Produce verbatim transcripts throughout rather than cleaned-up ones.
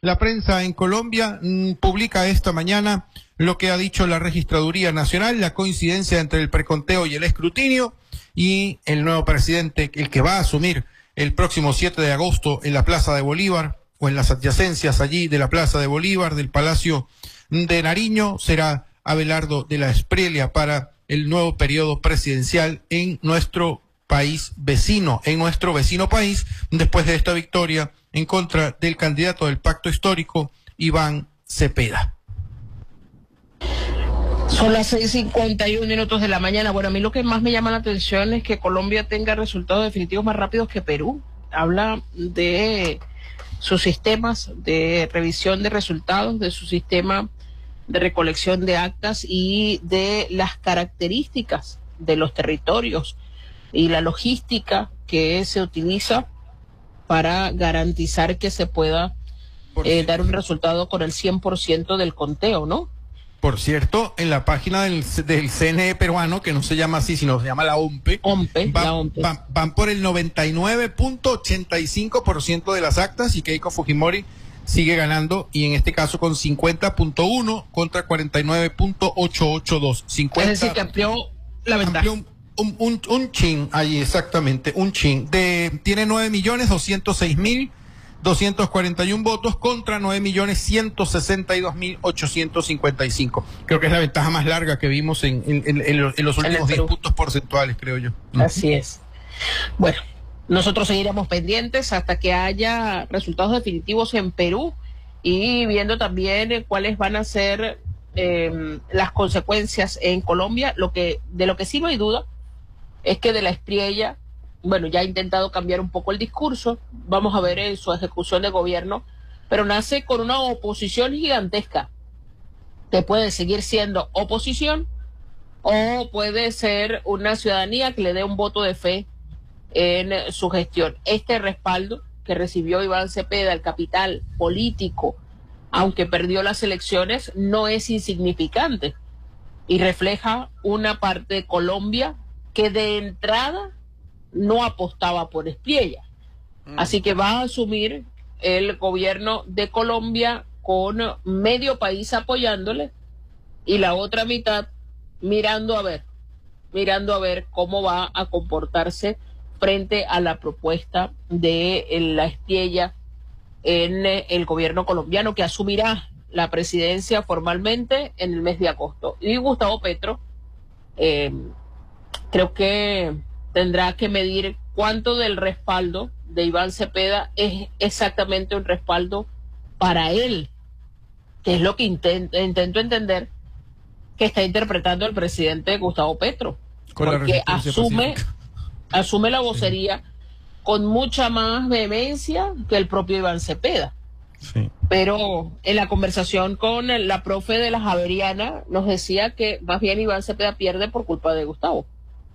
La prensa en Colombia mmm, publica esta mañana lo que ha dicho la Registraduría Nacional, la coincidencia entre el preconteo y el escrutinio, y el nuevo presidente, el que va a asumir el próximo siete de agosto en la Plaza de Bolívar, o en las adyacencias allí de la Plaza de Bolívar, del Palacio de Nariño, será Abelardo de la Espriella para el nuevo periodo presidencial en nuestro país vecino, en nuestro vecino país, después de esta victoria en contra del candidato del Pacto Histórico, Iván Cepeda. Son las seis cincuenta y uno minutos de la mañana. Bueno, a mí lo que más me llama la atención es que Colombia tenga resultados definitivos más rápidos que Perú. Habla de sus sistemas de revisión de resultados, de su sistema de recolección de actas y de las características de los territorios y la logística que se utiliza para garantizar que se pueda eh, dar un resultado con el cien por ciento del conteo, ¿no? Por cierto, en la página del, del C N E peruano, que no se llama así, sino se llama la O M P E, O M P E, van, la O M P E. Van, van por el noventa y nueve punto ochenta y cinco por ciento de las actas, y Keiko Fujimori sigue ganando, y en este caso con cincuenta punto uno contra cuarenta y nueve punto ochocientos ochenta y dos. cincuenta, es decir, que amplió la ventaja. Amplió un, un, un, un chin, ahí exactamente, un chin. De, tiene nueve millones doscientos seis mil doscientos cuarenta y uno votos contra nueve millones ciento sesenta y dos mil ochocientos cincuenta y cinco. Creo que es la ventaja más larga que vimos en, en, en, en los, en los últimos diez puntos porcentuales, creo yo. Así es. Bueno, nosotros seguiremos pendientes hasta que haya resultados definitivos en Perú y viendo también cuáles van a ser eh, las consecuencias en Colombia. Lo que, de lo que sí no hay duda es que de la Espriella, bueno, ya ha intentado cambiar un poco el discurso, vamos a ver en su ejecución de gobierno, pero nace con una oposición gigantesca, que puede seguir siendo oposición o puede ser una ciudadanía que le dé un voto de fe en su gestión. Este respaldo que recibió Iván Cepeda, el capital político, aunque perdió las elecciones, no es insignificante y refleja una parte de Colombia que de entrada no apostaba por Espriella. Mm. Así que va a asumir el gobierno de Colombia con medio país apoyándole y la otra mitad mirando a ver, mirando a ver cómo va a comportarse frente a la propuesta de la Espriella en el gobierno colombiano, que asumirá la presidencia formalmente en el mes de agosto. Y Gustavo Petro, eh, creo que tendrá que medir cuánto del respaldo de Iván Cepeda es exactamente un respaldo para él, que es lo que intento, intento entender que está interpretando el presidente Gustavo Petro, con porque asume, asume la vocería sí. con mucha más vehemencia que el propio Iván Cepeda. Sí. Pero en la conversación con la profe de la Javeriana nos decía que más bien Iván Cepeda pierde por culpa de Gustavo,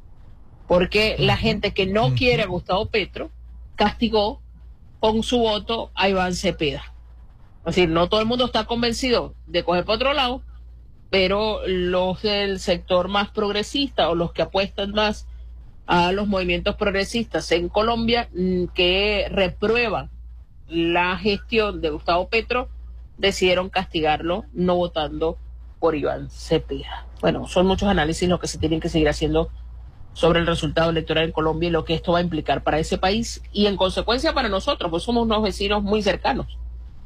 porque la gente que no quiere a Gustavo Petro castigó con su voto a Iván Cepeda. Es decir, no todo el mundo está convencido de coger por otro lado, pero los del sector más progresista o los que apuestan más a los movimientos progresistas en Colombia, que reprueban la gestión de Gustavo Petro, decidieron castigarlo no votando por Iván Cepeda. Bueno, son muchos análisis los que se tienen que seguir haciendo sobre el resultado electoral en Colombia y lo que esto va a implicar para ese país y en consecuencia para nosotros, pues somos unos vecinos muy cercanos.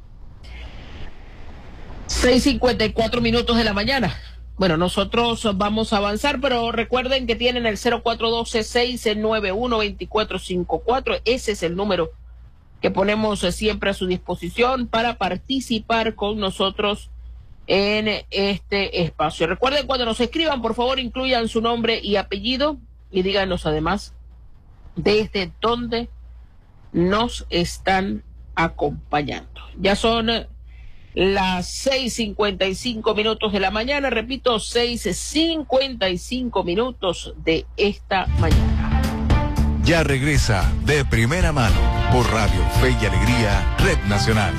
seis cincuenta y cuatro minutos de la mañana. Bueno, nosotros vamos a avanzar, pero recuerden que tienen el cero cuatro uno dos, seis nueve uno, dos cuatro cinco cuatro. Ese es el número que ponemos siempre a su disposición para participar con nosotros en este espacio. Recuerden, cuando nos escriban, por favor, incluyan su nombre y apellido y díganos además desde dónde nos están acompañando. Ya son las seis cincuenta y cinco minutos de la mañana, repito, seis cincuenta y cinco minutos de esta mañana. Ya regresa De Primera Mano por Radio Fe y Alegría, Red Nacional.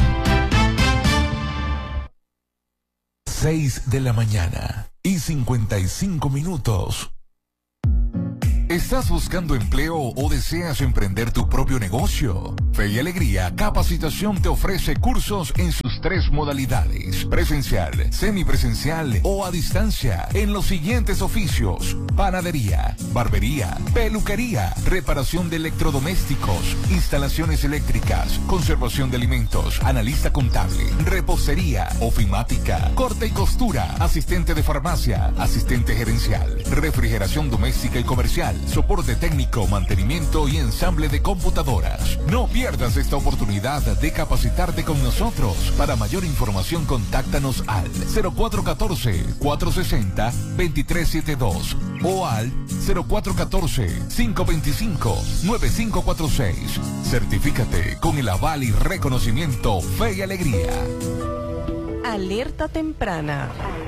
seis de la mañana y cincuenta y cinco minutos. ¿Estás buscando empleo o deseas emprender tu propio negocio? Fe y Alegría Capacitación te ofrece cursos en sus tres modalidades: presencial, semipresencial o a distancia, en los siguientes oficios: panadería, barbería, peluquería, reparación de electrodomésticos, instalaciones eléctricas, conservación de alimentos, analista contable, repostería, ofimática, corte y costura, asistente de farmacia, asistente gerencial, refrigeración doméstica y comercial, soporte técnico, mantenimiento y ensamble de computadoras. No pierdas esta oportunidad de capacitarte con nosotros. Para mayor información, contáctanos al cero cuatro uno cuatro, cuatro seis cero, dos tres siete dos o al cero cuatro uno cuatro, cinco dos cinco, nueve cinco cuatro seis. Certifícate con el aval y reconocimiento Fe y Alegría. Alerta temprana.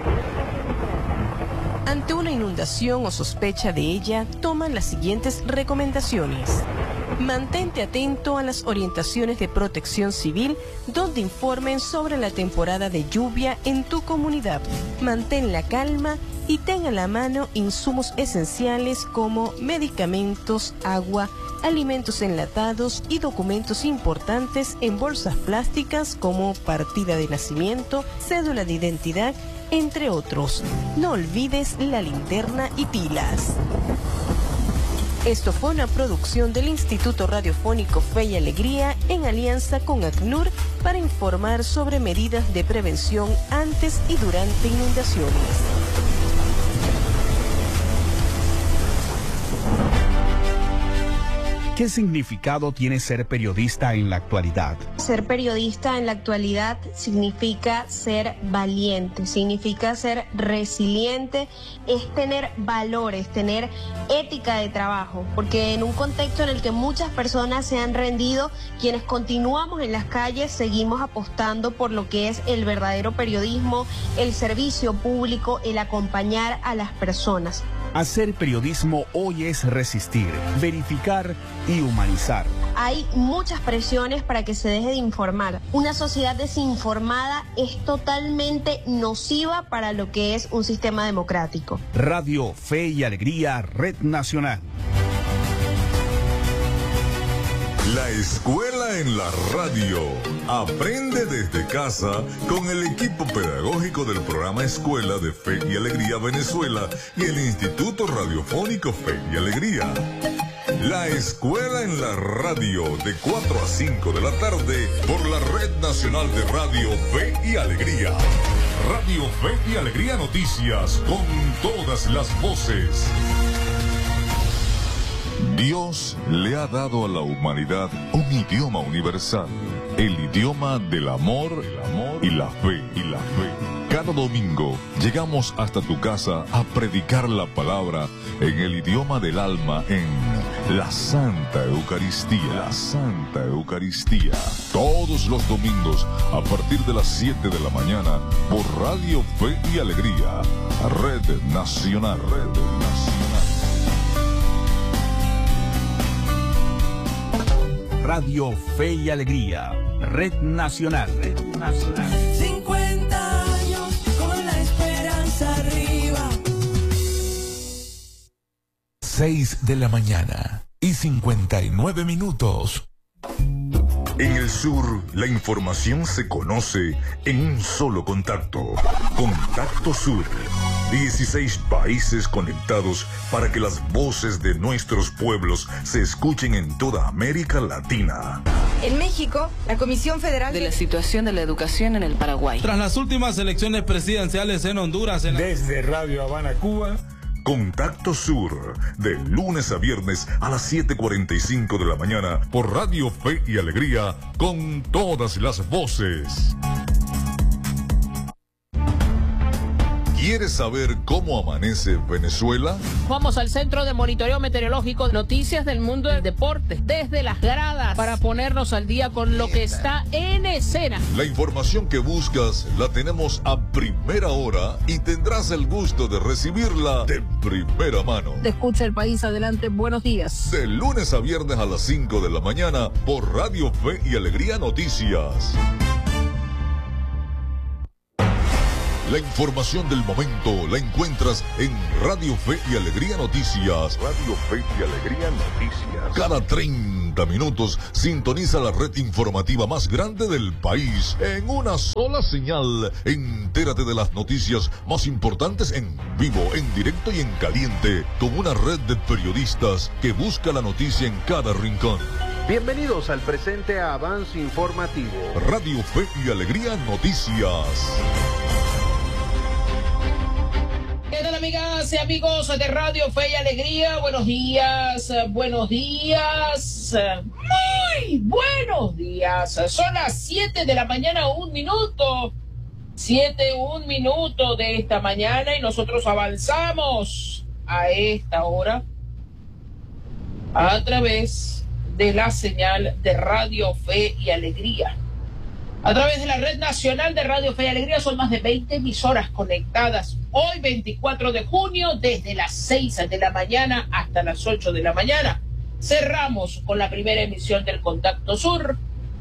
Ante una inundación o sospecha de ella, toman las siguientes recomendaciones. Mantente atento a las orientaciones de Protección Civil, donde informen sobre la temporada de lluvia en tu comunidad. Mantén la calma y ten a la mano insumos esenciales como medicamentos, agua, alimentos enlatados y documentos importantes en bolsas plásticas como partida de nacimiento, cédula de identidad, entre otros. No olvides la linterna y pilas. Esto fue una producción del Instituto Radiofónico Fe y Alegría en alianza con ACNUR para informar sobre medidas de prevención antes y durante inundaciones. ¿Qué significado tiene ser periodista en la actualidad? Ser periodista en la actualidad significa ser valiente, significa ser resiliente, es tener valores, tener ética de trabajo, porque en un contexto en el que muchas personas se han rendido, quienes continuamos en las calles seguimos apostando por lo que es el verdadero periodismo, el servicio público, el acompañar a las personas. Hacer periodismo hoy es resistir, verificar y humanizar. Hay muchas presiones para que se deje de informar. Una sociedad desinformada es totalmente nociva para lo que es un sistema democrático. Radio Fe y Alegría, Red Nacional. La escuela en la radio. Aprende desde casa con el equipo pedagógico del programa Escuela de Fe y Alegría Venezuela y el Instituto Radiofónico Fe y Alegría. La escuela en la radio de cuatro a cinco de la tarde por la Red Nacional de Radio Fe y Alegría. Radio Fe y Alegría Noticias con todas las voces. Dios le ha dado a la humanidad un idioma universal, el idioma del amor, el amor y la fe, y la fe. Cada domingo llegamos hasta tu casa a predicar la palabra en el idioma del alma en la Santa Eucaristía. La Santa Eucaristía. Todos los domingos a partir de las siete de la mañana por Radio Fe y Alegría. Red Nacional. Red Nacional. Radio Fe y Alegría, Red Nacional. Red Nacional. cincuenta años con la esperanza arriba. seis de la mañana y cincuenta y nueve minutos. En el sur, la información se conoce en un solo contacto. Contacto Sur. dieciséis países conectados para que las voces de nuestros pueblos se escuchen en toda América Latina. En México, la Comisión Federal de la situación de la educación en el Paraguay. Tras las últimas elecciones presidenciales en Honduras. En la... Desde Radio Habana, Cuba. Contacto Sur, de lunes a viernes a las siete cuarenta y cinco de la mañana por Radio Fe y Alegría, con todas las voces. ¿Quieres saber cómo amanece Venezuela? Vamos al Centro de Monitoreo Meteorológico, noticias del mundo del deporte, desde las gradas, para ponernos al día con lo que está en escena. La información que buscas la tenemos a primera hora y tendrás el gusto de recibirla de primera mano. Te escucha el país, adelante, buenos días. De lunes a viernes a las cinco de la mañana por Radio Fe y Alegría Noticias. La información del momento la encuentras en Radio Fe y Alegría Noticias. Radio Fe y Alegría Noticias. Cada treinta minutos sintoniza la red informativa más grande del país en una sola señal. Entérate de las noticias más importantes en vivo, en directo y en caliente, con una red de periodistas que busca la noticia en cada rincón. Bienvenidos al presente avance informativo. Radio Fe y Alegría Noticias. ¿Qué tal, amigas y amigos de Radio Fe y Alegría? Buenos días, buenos días, muy buenos días. Son las siete de la mañana, un minuto. Siete, un minuto de esta mañana y nosotros avanzamos a esta hora a través de la señal de Radio Fe y Alegría. A través de la red nacional de Radio Fe y Alegría son más de veinte emisoras conectadas. Hoy, veinticuatro de junio, desde las seis de la mañana hasta las ocho de la mañana. Cerramos con la primera emisión del Contacto Sur,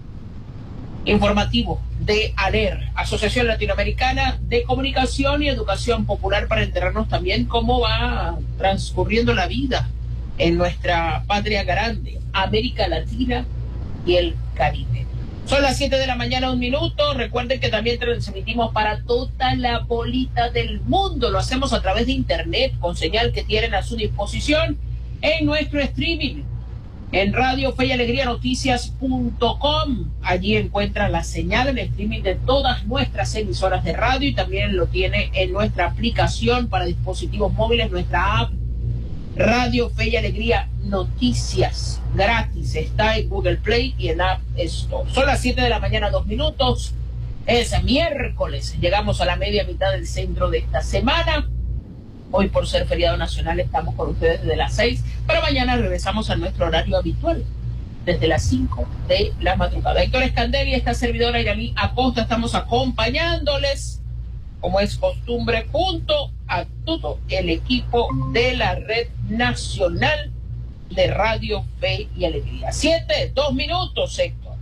informativo de ALER, Asociación Latinoamericana de Comunicación y Educación Popular, para enterarnos también cómo va transcurriendo la vida en nuestra patria grande, América Latina y el Caribe. Son las siete de la mañana, un minuto. Recuerden que también transmitimos para toda la bolita del mundo. Lo hacemos a través de internet, con señal que tienen a su disposición en nuestro streaming, en Radio Fe y Alegría Noticias punto com. Allí encuentran la señal en streaming de todas nuestras emisoras de radio y también lo tiene en nuestra aplicación para dispositivos móviles, nuestra app Radio Fe y Alegría Noticias, gratis, está en Google Play y en App Store. Son las siete de la mañana, dos minutos, es miércoles, llegamos a la media mitad del centro de esta semana. Hoy, por ser feriado nacional, estamos con ustedes desde las seis, pero mañana regresamos a nuestro horario habitual, desde las cinco de la madrugada. Héctor Escandel y esta servidora Iraní Acosta estamos acompañándoles, como es costumbre, junto a todo el equipo de la red nacional de Radio Fe y Alegría. Siete, dos minutos, Héctor.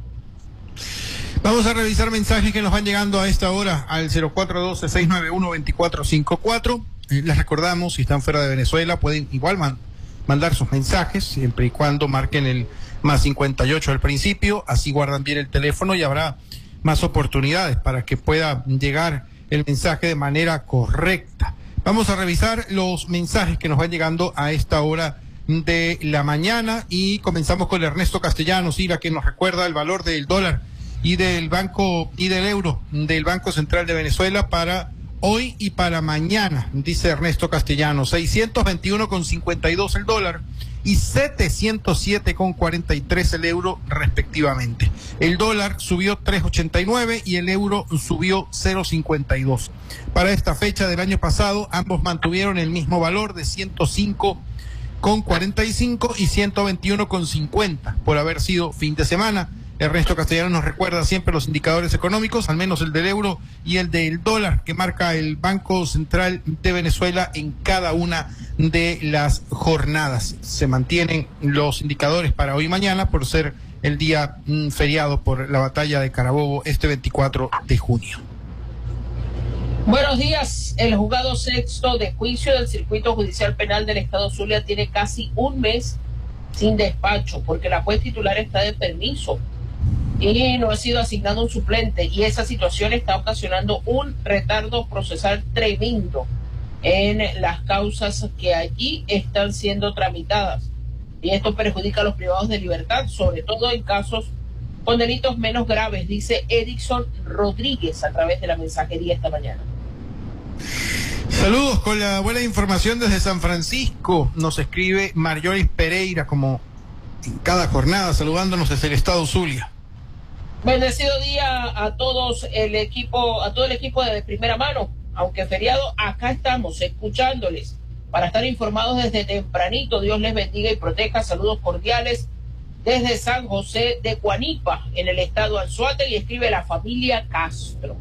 Vamos a revisar mensajes que nos van llegando a esta hora al cero cuatro uno dos, seis nueve uno, dos cuatro cinco cuatro. Eh, les recordamos, si están fuera de Venezuela, pueden igual man mandar sus mensajes, siempre y cuando marquen el más cincuenta y ocho al principio, así guardan bien el teléfono y habrá más oportunidades para que pueda llegar el mensaje de manera correcta. Vamos a revisar los mensajes que nos van llegando a esta hora de la mañana y comenzamos con Ernesto Castellanos, Ira, que nos recuerda el valor del dólar y del banco y del euro del Banco Central de Venezuela para hoy y para mañana. Dice Ernesto Castellanos, seiscientos veintiuno con cincuenta y dos el dólar y setecientos siete con cuarenta y tres el euro respectivamente. El dólar subió tres ochenta y nueve y el euro subió cero cincuenta y dos. Para esta fecha del año pasado, ambos mantuvieron el mismo valor de ciento cinco con cuarenta y cinco y ciento veintiuno con cincuenta por haber sido fin de semana. Ernesto Castellanos nos recuerda siempre los indicadores económicos, al menos el del euro y el del dólar, que marca el Banco Central de Venezuela en cada una de las jornadas. Se mantienen los indicadores para hoy y mañana por ser el día mm, feriado por la batalla de Carabobo este veinticuatro de junio. Buenos días. El juzgado sexto de juicio del Circuito Judicial Penal del Estado Zulia tiene casi un mes sin despacho porque la juez titular está de permiso y no ha sido asignado un suplente, y esa situación está ocasionando un retardo procesal tremendo en las causas que allí están siendo tramitadas, y esto perjudica a los privados de libertad, sobre todo en casos con delitos menos graves, dice Edison Rodríguez a través de la mensajería esta mañana. Saludos con la buena información desde San Francisco, nos escribe Marjorie Pereira, como en cada jornada, saludándonos desde el estado Zulia. Bendecido día a todos el equipo, a todo el equipo de primera mano. Aunque feriado, acá estamos escuchándoles para estar informados desde tempranito. Dios les bendiga y proteja. Saludos cordiales desde San José de Guanipa, en el estado Anzoátegui, y escribe la familia Castro.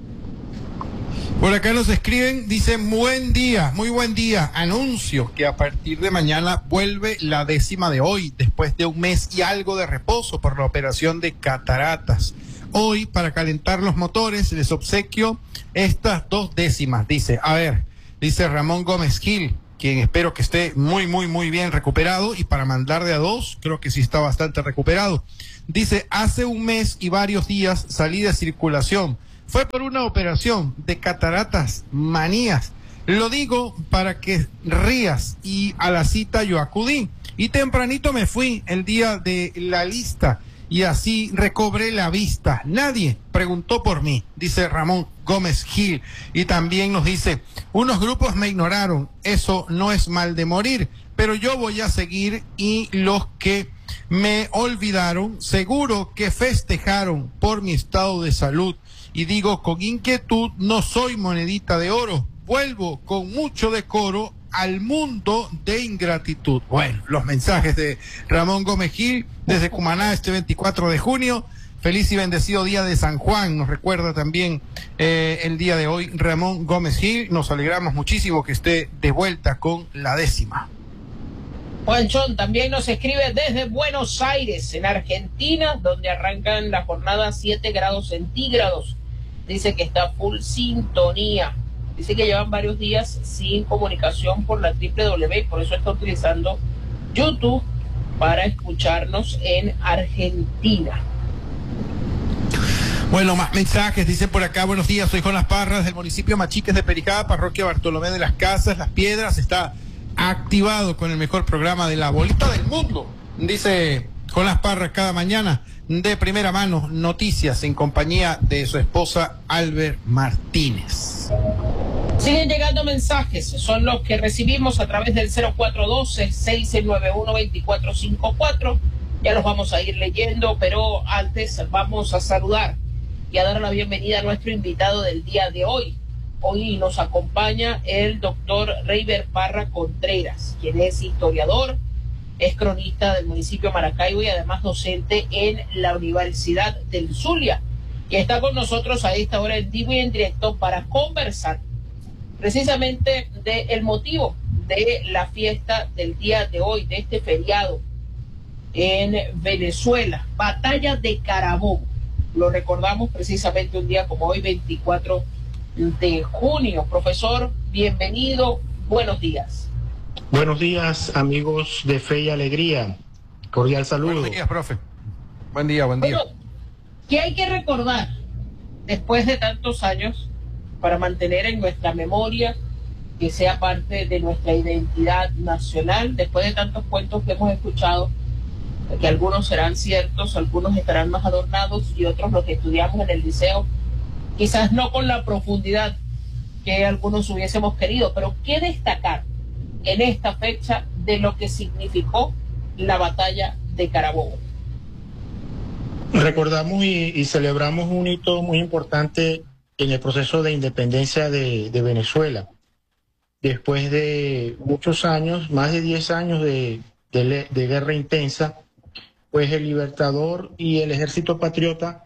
Por acá nos escriben, dicen buen día, muy buen día. Anuncio que a partir de mañana vuelve la décima de hoy, después de un mes y algo de reposo por la operación de cataratas. Hoy, para calentar los motores, les obsequio estas dos décimas. Dice, a ver, dice Ramón Gómez Gil, quien espero que esté muy, muy, muy bien recuperado, y para mandar de a dos, creo que sí está bastante recuperado. Dice, hace un mes y varios días salí de circulación. Fue por una operación de cataratas manías. Lo digo para que rías, y a la cita yo acudí. Y tempranito me fui el día de la lista y así recobré la vista. Nadie preguntó por mí, dice Ramón Gómez Gil. Y también nos dice, unos grupos me ignoraron, eso no es mal de morir, pero yo voy a seguir, y los que me olvidaron seguro que festejaron por mi estado de salud. Y digo con inquietud, no soy monedita de oro, vuelvo con mucho decoro al mundo de ingratitud. Bueno, los mensajes de Ramón Gómez Gil desde Cumaná este veinticuatro de junio. Feliz y bendecido día de San Juan, nos recuerda también eh, el día de hoy Ramón Gómez Gil. Nos alegramos muchísimo que esté de vuelta con la décima. Juanchón también nos escribe desde Buenos Aires, en Argentina, donde arrancan la jornada siete grados centígrados. Dice que está full sintonía. Dice que llevan varios días sin comunicación por la doble u doble u doble u, por eso está utilizando YouTube para escucharnos en Argentina. Bueno, más mensajes, dice por acá, buenos días, soy Jonas Parras del municipio Machiques de Pericá, parroquia Bartolomé de las Casas, Las Piedras, está activado con el mejor programa de la bolita del mundo, dice Jonas Parras cada mañana, de primera mano, noticias en compañía de su esposa Albert Martínez. Siguen llegando mensajes, son los que recibimos a través del cero cuatro uno dos, seis nueve uno, dos cuatro cinco cuatro. Ya los vamos a ir leyendo, pero antes vamos a saludar y a dar la bienvenida a nuestro invitado del día de hoy. Hoy nos acompaña el doctor Reiber Parra Contreras, quien es historiador, es cronista del municipio de Maracaibo y además docente en la Universidad del Zulia. Y está con nosotros a esta hora en vivo y en directo para conversar precisamente del motivo de la fiesta del día de hoy, de este feriado en Venezuela, Batalla de Carabobo. Lo recordamos precisamente un día como hoy, veinticuatro de junio. Profesor, bienvenido, buenos días. Buenos días, amigos de Fe y Alegría. Cordial saludo. Buenos días, profe. Buen día, buen día. Bueno, ¿qué hay que recordar después de tantos años para mantener en nuestra memoria, que sea parte de nuestra identidad nacional, después de tantos cuentos que hemos escuchado, que algunos serán ciertos, algunos estarán más adornados y otros los que estudiamos en el liceo, quizás no con la profundidad que algunos hubiésemos querido, pero qué destacar en esta fecha de lo que significó la batalla de Carabobo? Recordamos y, y celebramos un hito muy importante en el proceso de independencia de, de Venezuela. Después de muchos años, más de diez años de, de, de guerra intensa, pues el Libertador y el Ejército Patriota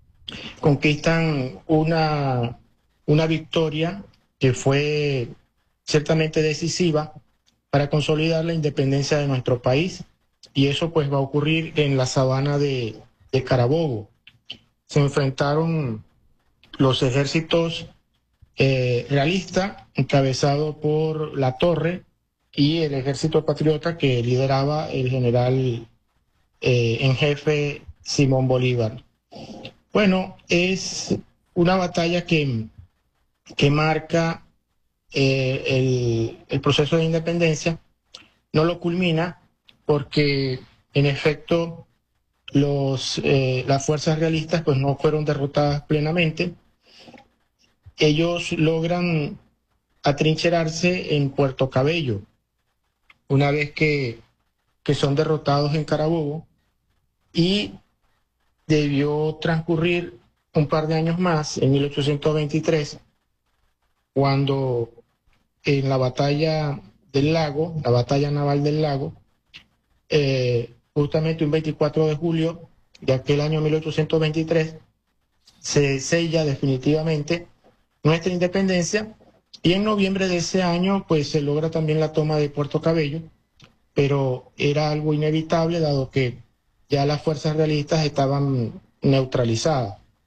conquistan una, una victoria que fue ciertamente decisiva para consolidar la independencia de nuestro país, y eso pues va a ocurrir en la sabana de, de Carabobo. Se enfrentaron los ejércitos eh, realistas, encabezado por La Torre, y el ejército patriota que lideraba el general eh, en jefe Simón Bolívar. Bueno, es una batalla que, que marca eh, el, el proceso de independencia. No lo culmina porque, en efecto, los, eh, las fuerzas realistas pues no fueron derrotadas plenamente. Ellos logran atrincherarse en Puerto Cabello. Una vez que, que son derrotados en Carabobo, y debió transcurrir un par de años más, en mil ochocientos veintitrés, cuando en la batalla del lago, la batalla naval del lago, eh, justamente un veinticuatro de julio de aquel año mil ochocientos veintitrés, se sella definitivamente nuestra independencia, y en noviembre de ese año pues se logra también la toma de Puerto Cabello, pero era algo inevitable dado que ya las fuerzas realistas estaban neutralizadas.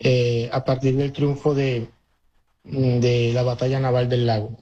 eh, a partir del triunfo de, de la batalla naval del lago.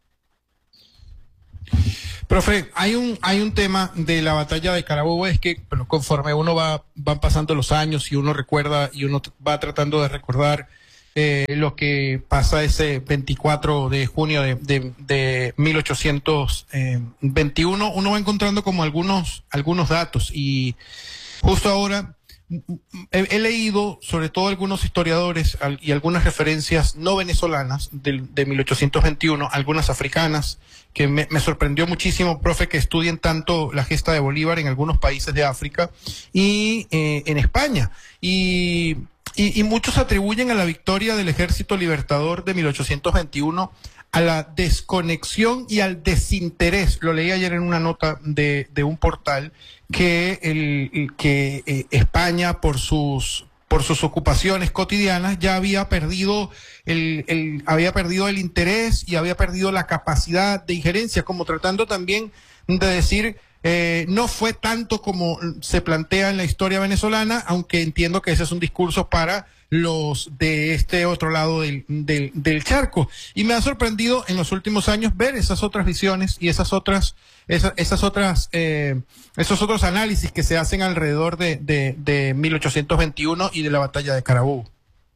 Profe, hay un hay un tema de la batalla de Carabobo, es que bueno, conforme uno va van pasando los años y uno recuerda y uno va tratando de recordar eh, lo que pasa ese veinticuatro de junio de, de, de mil ochocientos veintiuno, uno va encontrando como algunos algunos datos y justo ahora He, he leído sobre todo algunos historiadores al, y algunas referencias no venezolanas de, de mil ochocientos veintiuno, algunas africanas, que me, me sorprendió muchísimo, profe, que estudien tanto la gesta de Bolívar en algunos países de África y eh, en España. Y, y, y muchos atribuyen a la victoria del Ejército Libertador de mil ochocientos veintiuno a la desconexión y al desinterés. Lo leí ayer en una nota de, de un portal que el que eh, España por sus por sus ocupaciones cotidianas ya había perdido el, el había perdido el interés y había perdido la capacidad de injerencia, como tratando también de decir eh, no fue tanto como se plantea en la historia venezolana, aunque entiendo que ese es un discurso para los de este otro lado del, del, del charco. Y me ha sorprendido en los últimos años ver esas otras visiones y esas otras, esas, esas otras, eh, esos otros análisis que se hacen alrededor de, de, de mil ochocientos veintiuno y de la batalla de Carabobo.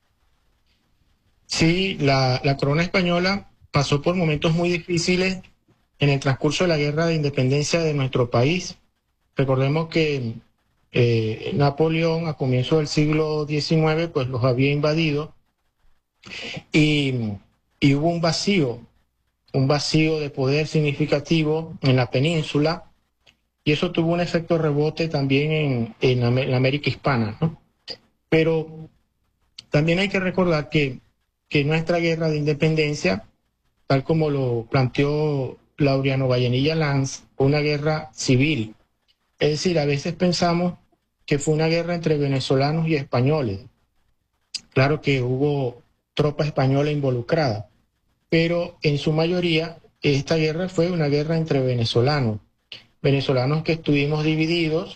Sí, la, la corona española pasó por momentos muy difíciles en el transcurso de la guerra de independencia de nuestro país. Recordemos que Eh, Napoleón a comienzos del siglo diecinueve pues los había invadido y, y hubo un vacío, un vacío de poder significativo en la península y eso tuvo un efecto rebote también en, en, Am- en América hispana, ¿no? Pero también hay que recordar que, que nuestra guerra de independencia, tal como lo planteó Laureano Vallenilla Lanz, fue una guerra civil. Es decir, a veces pensamos que fue una guerra entre venezolanos y españoles. Claro que hubo tropa española involucrada, pero en su mayoría esta guerra fue una guerra entre venezolanos. Venezolanos que estuvimos divididos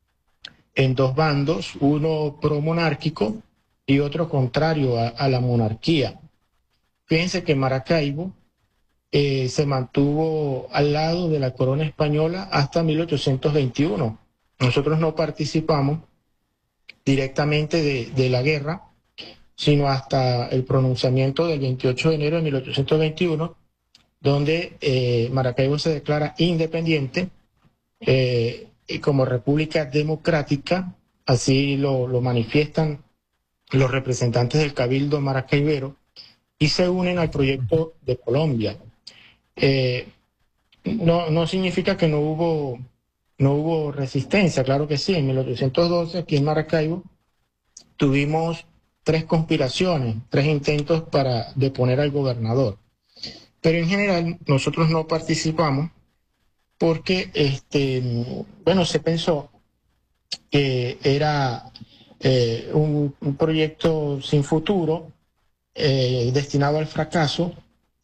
en dos bandos, uno pro-monárquico y otro contrario a, a la monarquía. Fíjense que Maracaibo Eh, se mantuvo al lado de la corona española hasta mil ochocientos veintiuno. Nosotros no participamos directamente de, de la guerra, sino hasta el pronunciamiento del veintiocho de enero de mil ochocientos veintiuno, donde eh, Maracaibo se declara independiente eh, y como república democrática, así lo, lo manifiestan los representantes del Cabildo Maracaibero, y se unen al proyecto de Colombia. Eh, no, no significa que no hubo, no hubo resistencia, claro que sí. En mil ochocientos doce, aquí en Maracaibo, tuvimos tres conspiraciones, tres intentos para deponer al gobernador. Pero en general nosotros no participamos porque, este, bueno, se pensó que era eh, un, un proyecto sin futuro, eh, destinado al fracaso,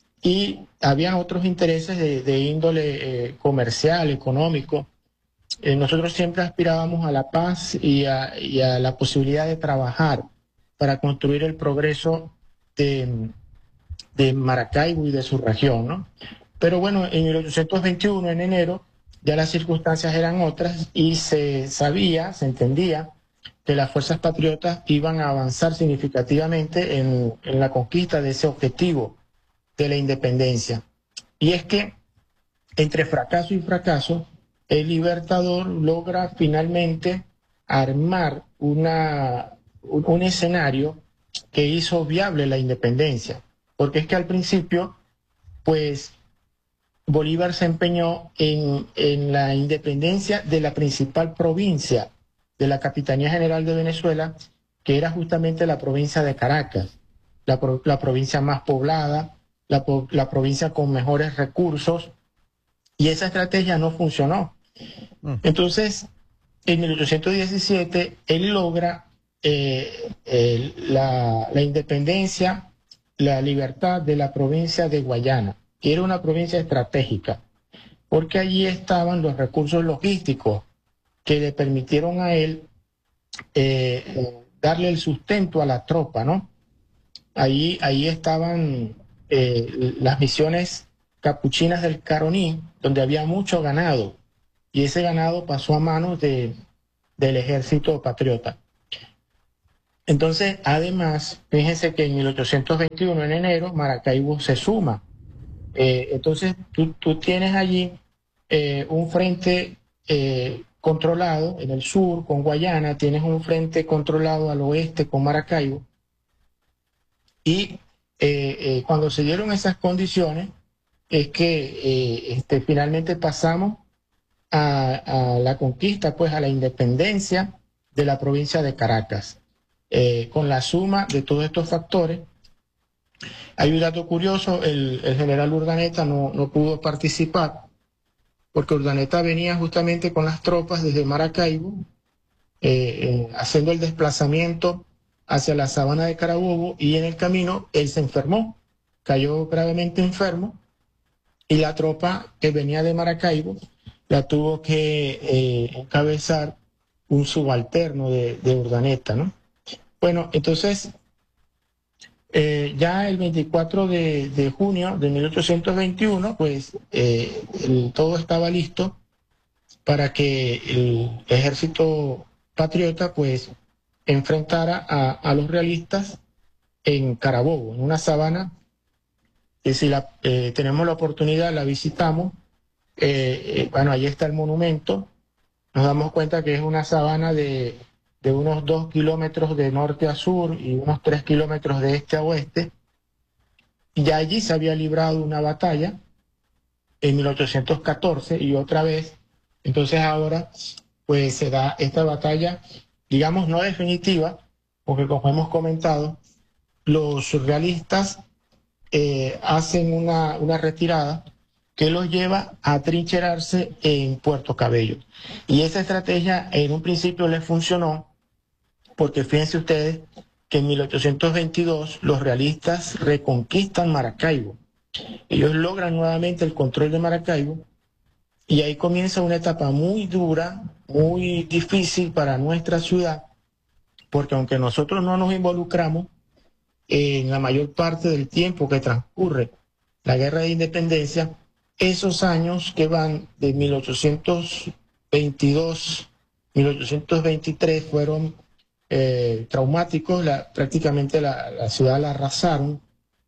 y habían otros intereses de, de índole eh, comercial, económico. Eh, nosotros siempre aspirábamos a la paz y a, y a la posibilidad de trabajar para construir el progreso de, de Maracaibo y de su región, ¿no? Pero bueno, en mil ochocientos veintiuno, en enero, ya las circunstancias eran otras y se sabía, se entendía que las fuerzas patriotas iban a avanzar significativamente en, en la conquista de ese objetivo de la independencia. Y es que entre fracaso y fracaso, el Libertador logra finalmente armar una, un, un escenario que hizo viable la independencia. Porque es que al principio, pues, Bolívar se empeñó en, en la independencia de la principal provincia de la Capitanía General de Venezuela, que era justamente la provincia de Caracas, la, la provincia más poblada, La, la provincia con mejores recursos, y esa estrategia no funcionó. Entonces, en mil ochocientos diecisiete, él logra eh, eh, la, la independencia, la libertad de la provincia de Guayana, que era una provincia estratégica, porque allí estaban los recursos logísticos que le permitieron a él eh, darle el sustento a la tropa, ¿no? Ahí, ahí estaban eh, las misiones capuchinas del Caroní, donde había mucho ganado, y ese ganado pasó a manos de, del ejército patriota. Entonces, además, fíjense que en mil ochocientos veintiuno, en enero, Maracaibo se suma. Eh, entonces, tú, tú tienes allí eh, un frente eh, controlado en el sur con Guayana, tienes un frente controlado al oeste con Maracaibo, y eh, eh, cuando se dieron esas condiciones es que eh, este, finalmente pasamos a, a la conquista, pues a la independencia de la provincia de Caracas. Eh, con la suma de todos estos factores, hay un dato curioso, el, el general Urdaneta no, no pudo participar, porque Urdaneta venía justamente con las tropas desde Maracaibo, eh, eh, haciendo el desplazamiento hacia la sabana de Carabobo, y en el camino él se enfermó, cayó gravemente enfermo, y la tropa que venía de Maracaibo la tuvo que eh, encabezar un subalterno de, de Urdaneta, ¿no? Bueno, entonces, eh, ya el veinticuatro de, de junio de mil ochocientos veintiuno, pues eh, el, todo estaba listo para que el ejército patriota, pues, enfrentara a, a los realistas en Carabobo, en una sabana que si la, eh, tenemos la oportunidad, la visitamos. Eh, eh, bueno, ahí está el monumento. Nos damos cuenta que es una sabana de, de unos dos kilómetros de norte a sur y unos tres kilómetros de este a oeste. Y ya allí se había librado una batalla en mil ochocientos catorce y otra vez. Entonces ahora pues se da esta batalla, digamos, no definitiva, porque como hemos comentado, los realistas eh, hacen una, una retirada que los lleva a trincherarse en Puerto Cabello. Y esa estrategia en un principio les funcionó, porque fíjense ustedes que en mil ochocientos veintidós los realistas reconquistan Maracaibo. Ellos logran nuevamente el control de Maracaibo, y ahí comienza una etapa muy dura, muy difícil para nuestra ciudad, porque aunque nosotros no nos involucramos en la mayor parte del tiempo que transcurre la guerra de independencia, esos años que van de mil ochocientos veintidós a mil ochocientos veintitrés fueron eh, traumáticos. La, prácticamente la, la ciudad la arrasaron,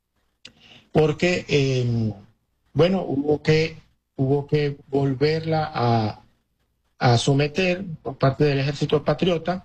porque, eh, bueno, hubo que, hubo que volverla a, a someter por parte del ejército patriota,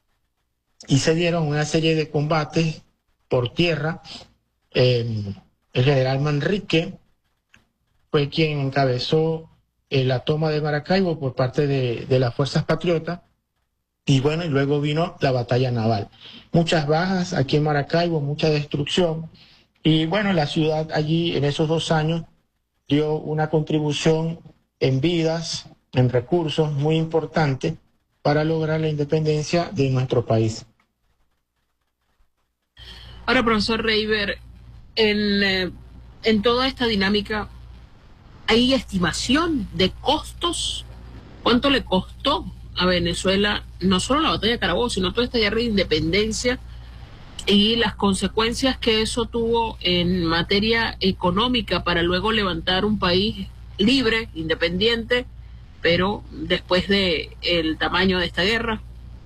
y se dieron una serie de combates por tierra. Eh, el general Manrique fue quien encabezó eh, la toma de Maracaibo por parte de, de las fuerzas patriotas, y bueno, y luego vino la batalla naval. Muchas bajas aquí en Maracaibo, mucha destrucción, y bueno, la ciudad allí en esos dos años dio una contribución en vidas, en recursos muy importante para lograr la independencia de nuestro país. Ahora, profesor Reiber, en, eh, en toda esta dinámica, ¿hay estimación de costos? ¿Cuánto le costó a Venezuela no solo la batalla de Carabobo, sino toda esta guerra de independencia y las consecuencias que eso tuvo en materia económica para luego levantar un país libre, independiente, pero después de el tamaño de esta guerra?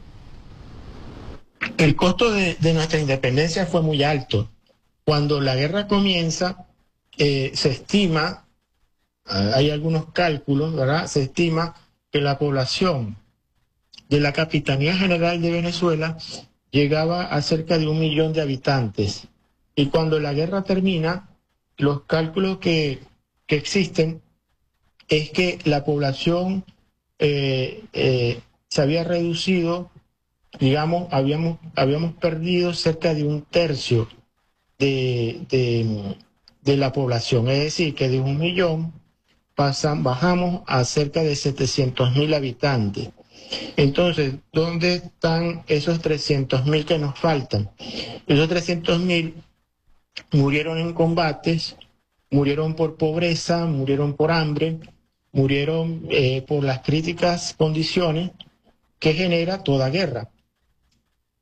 El costo de, de nuestra independencia fue muy alto. Cuando la guerra comienza, eh, se estima, eh, hay algunos cálculos, ¿verdad? Se estima que la población de la Capitanía General de Venezuela llegaba a cerca de un millón de habitantes. Y cuando la guerra termina, los cálculos que, que existen es que la población eh, eh, se había reducido, digamos, habíamos, habíamos perdido cerca de un tercio de, de, de la población. Es decir, que de un millón pasan, bajamos a cerca de setecientos mil habitantes. Entonces, ¿dónde están esos trescientos mil que nos faltan? Esos trescientos mil murieron en combates, murieron por pobreza, murieron por hambre, murieron eh, por las críticas condiciones que genera toda guerra.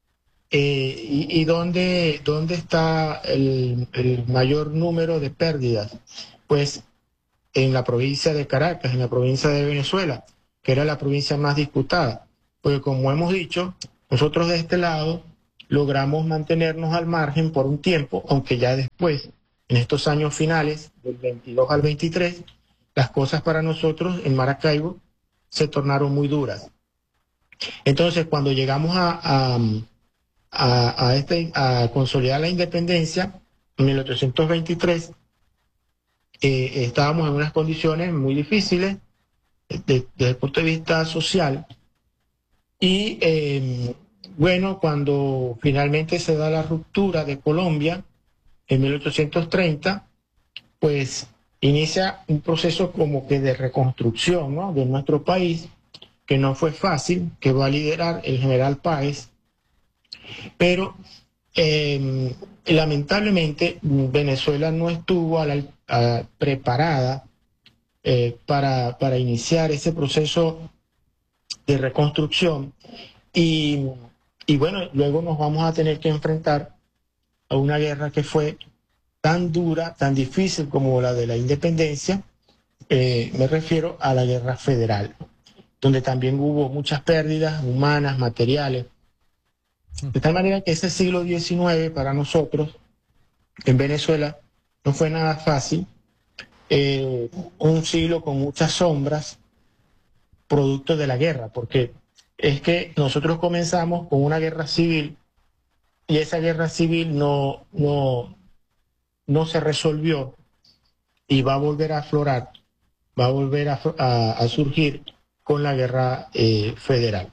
Eh, y y dónde, dónde está el, el mayor número de pérdidas? Pues en la provincia de Caracas, en la provincia de Venezuela, que era la provincia más disputada. Porque como hemos dicho, nosotros de este lado logramos mantenernos al margen por un tiempo, aunque ya después, en estos años finales, del veintidós al veintitrés, las cosas para nosotros en Maracaibo se tornaron muy duras. Entonces, cuando llegamos a, a, a, a, este, a consolidar la independencia, en mil ochocientos veintitrés, eh, estábamos en unas condiciones muy difíciles de, desde el punto de vista social. Y eh, bueno, cuando finalmente se da la ruptura de Colombia, en mil ochocientos treinta, pues inicia un proceso como que de reconstrucción, ¿no?, de nuestro país, que no fue fácil, que va a liderar el general Páez, pero eh, lamentablemente Venezuela no estuvo a la, a, preparada eh, para, para iniciar ese proceso de reconstrucción y, y bueno, luego nos vamos a tener que enfrentar a una guerra que fue tan dura, tan difícil como la de la independencia. Eh, me refiero a la guerra federal, donde también hubo muchas pérdidas humanas, materiales. De tal manera que ese siglo diecinueve para nosotros en Venezuela no fue nada fácil, eh, un siglo con muchas sombras, producto de la guerra, porque es que nosotros comenzamos con una guerra civil y esa guerra civil no, no, no se resolvió y va a volver a aflorar, va a volver a, a, a surgir con la guerra eh, federal.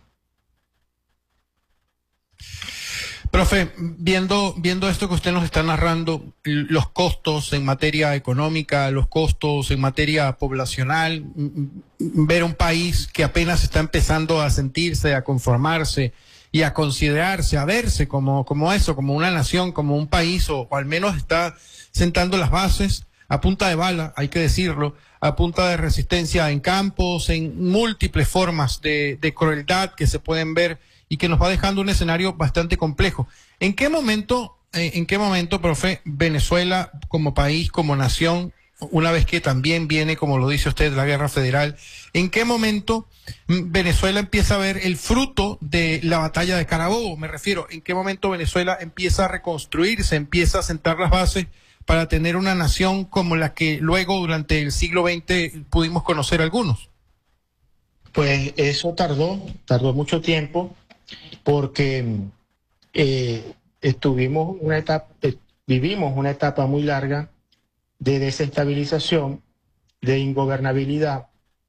Profe, viendo, viendo esto que usted nos está narrando, los costos en materia económica, los costos en materia poblacional, ver un país que apenas está empezando a sentirse, a conformarse y a considerarse, a verse como, como eso, como una nación, como un país, o, o al menos está sentando las bases a punta de bala, hay que decirlo, a punta de resistencia en campos, en múltiples formas de, de crueldad que se pueden ver y que nos va dejando un escenario bastante complejo. ¿En qué momento, eh, en qué momento, profe, Venezuela como país, como nación, una vez que también viene, como lo dice usted, la guerra federal, en qué momento Venezuela empieza a ver el fruto de la batalla de Carabobo? Me refiero, ¿en qué momento Venezuela empieza a reconstruirse, empieza a sentar las bases para tener una nación como la que luego durante el siglo veinte pudimos conocer algunos? Pues eso tardó, tardó mucho tiempo, porque eh, estuvimos una etapa, eh, vivimos una etapa muy larga de desestabilización, de ingobernabilidad.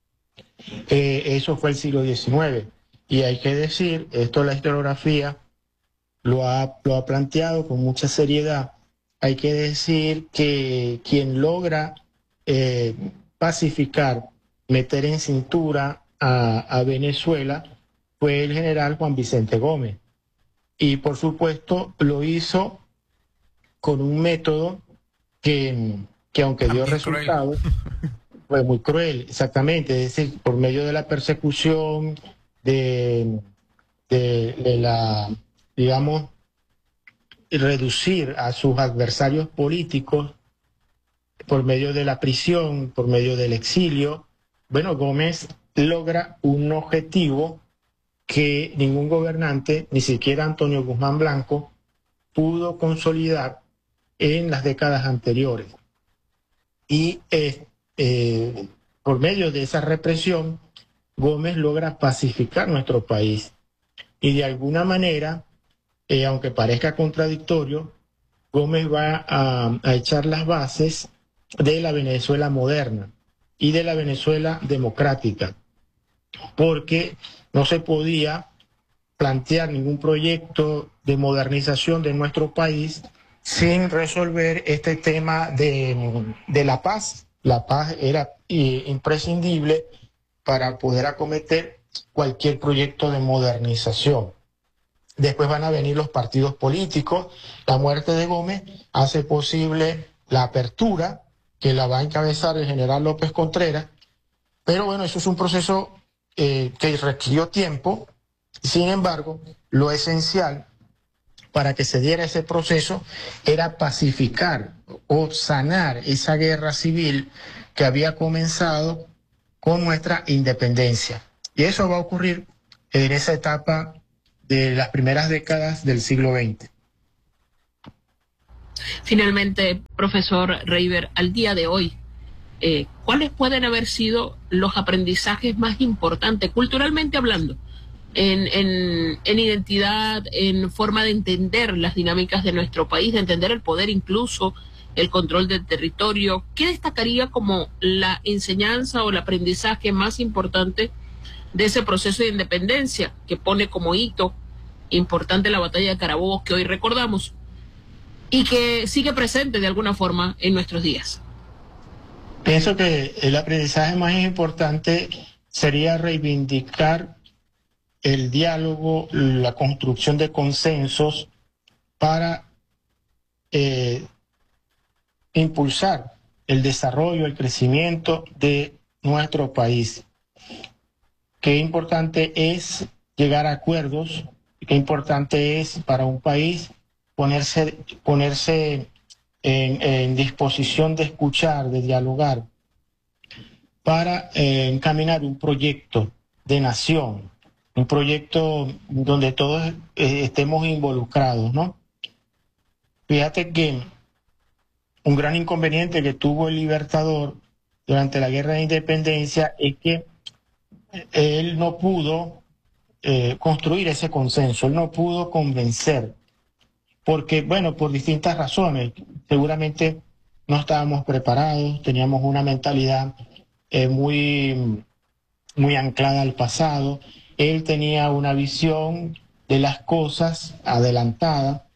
Eh, eso fue el siglo diecinueve. Y hay que decir, esto la historiografía lo ha, lo ha planteado con mucha seriedad, hay que decir que quien logra eh, pacificar, meter en cintura a, a Venezuela fue el general Juan Vicente Gómez. Y por supuesto lo hizo con un método que, que aunque dio resultados, fue muy cruel, exactamente, es decir, por medio de la persecución, de, de, de la, digamos, reducir a sus adversarios políticos por medio de la prisión, por medio del exilio. Bueno, Gómez logra un objetivo que ningún gobernante, ni siquiera Antonio Guzmán Blanco, pudo consolidar en las décadas anteriores. Y eh, eh, por medio de esa represión, Gómez logra pacificar nuestro país. Y de alguna manera, eh, aunque parezca contradictorio, Gómez va a, a echar las bases de la Venezuela moderna y de la Venezuela democrática, porque no se podía plantear ningún proyecto de modernización de nuestro país sin resolver este tema de, de la paz. La paz era eh, imprescindible para poder acometer cualquier proyecto de modernización. Después van a venir los partidos políticos. La muerte de Gómez hace posible la apertura, que la va a encabezar el general López Contreras. Pero bueno, eso es un proceso eh, que requirió tiempo. Sin embargo, lo esencial para que se diera ese proceso era pacificar o sanar esa guerra civil que había comenzado con nuestra independencia. Y eso va a ocurrir en esa etapa de las primeras décadas del siglo veinte. Finalmente, profesor Reiber, al día de hoy, eh, ¿cuáles pueden haber sido los aprendizajes más importantes, culturalmente hablando, en, en, en identidad, en forma de entender las dinámicas de nuestro país, de entender el poder, incluso el control del territorio? ¿Qué destacaría como la enseñanza o el aprendizaje más importante de ese proceso de independencia que pone como hito importante la batalla de Carabobo, que hoy recordamos y que sigue presente de alguna forma en nuestros días? Pienso que el aprendizaje más importante sería reivindicar el diálogo, la construcción de consensos para eh, impulsar el desarrollo, el crecimiento de nuestro país. Qué importante es llegar a acuerdos, qué importante es para un país ponerse, ponerse en, en disposición de escuchar, de dialogar, para eh, encaminar un proyecto de nación, un proyecto donde todos eh, estemos involucrados, ¿no? Fíjate que un gran inconveniente que tuvo el Libertador durante la Guerra de Independencia es que él no pudo eh, construir ese consenso, él no pudo convencer, porque, bueno, por distintas razones, seguramente no estábamos preparados, teníamos una mentalidad eh, muy, muy anclada al pasado, él tenía una visión de las cosas adelantada,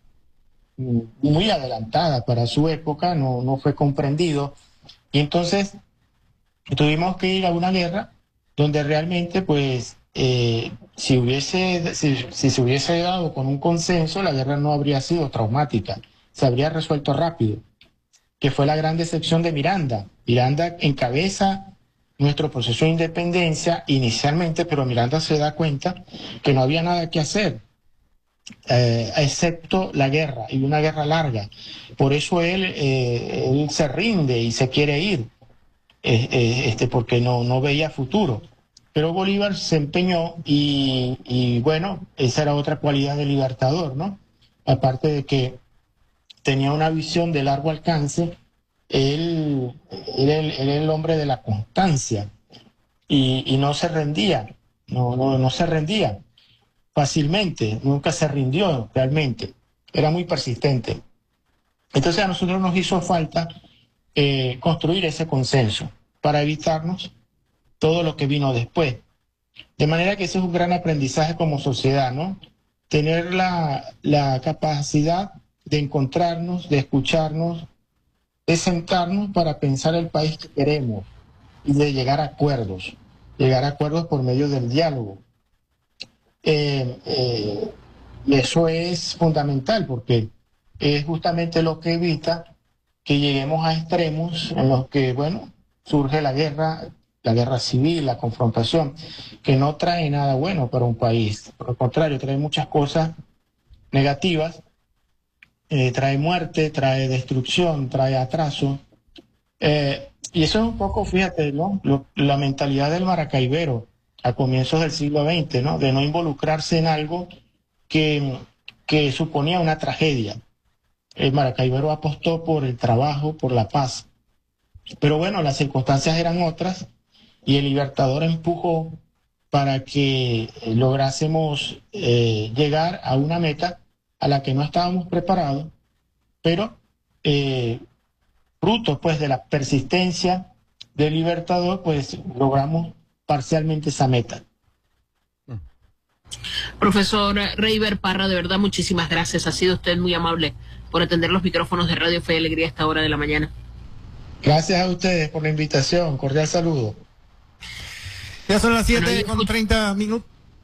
muy adelantada para su época, no, no fue comprendido, y entonces tuvimos que ir a una guerra donde realmente, pues, eh, si, hubiese, si, si se hubiese dado con un consenso, la guerra no habría sido traumática, se habría resuelto rápido, que fue la gran decepción de Miranda. Miranda encabeza nuestro proceso de independencia inicialmente, pero Miranda se da cuenta que no había nada que hacer, eh, excepto la guerra, y una guerra larga. Por eso él, eh, él se rinde y se quiere ir. Eh, eh, este, porque no, no veía futuro. Pero Bolívar se empeñó y, y bueno, esa era otra cualidad del Libertador, ¿no? Aparte de que tenía una visión de largo alcance, él, él, él era el hombre de la constancia y, y no se rendía, no, no, no se rendía fácilmente, nunca se rindió realmente, era muy persistente. Entonces a nosotros nos hizo falta Eh, construir ese consenso para evitarnos todo lo que vino después. De manera que ese es un gran aprendizaje como sociedad, ¿no? Tener la, la capacidad de encontrarnos, de escucharnos, de sentarnos para pensar el país que queremos y de llegar a acuerdos, llegar a acuerdos por medio del diálogo. Eh, eh, y eso es fundamental porque es justamente lo que evita que lleguemos a extremos en los que, bueno, surge la guerra, la guerra civil, la confrontación, que no trae nada bueno para un país. Por el contrario, trae muchas cosas negativas, eh, trae muerte, trae destrucción, trae atraso. Eh, y eso es un poco, fíjate, ¿no? Lo, la mentalidad del maracaibero a comienzos del siglo veinte, ¿no? De no involucrarse en algo que, que suponía una tragedia. El maracaibero apostó por el trabajo, por la paz. Pero bueno, las circunstancias eran otras y el Libertador empujó para que lográsemos eh, llegar a una meta a la que no estábamos preparados, pero eh, fruto pues de la persistencia del Libertador, pues logramos parcialmente esa meta. Profesor Reiber Parra, de verdad muchísimas gracias, ha sido usted muy amable por atender los micrófonos de Radio Fe y Alegría a esta hora de la mañana. Gracias a ustedes por la invitación, cordial saludo. Ya son las siete con treinta minutos.